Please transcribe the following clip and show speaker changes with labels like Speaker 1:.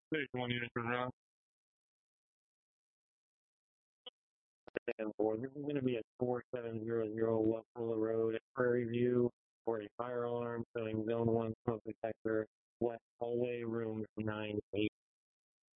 Speaker 1: Station 1 unit for round. And board, this is going to be at 4700 West Fuller Road at Prairie View for a firearm showing zone 1 smoke detector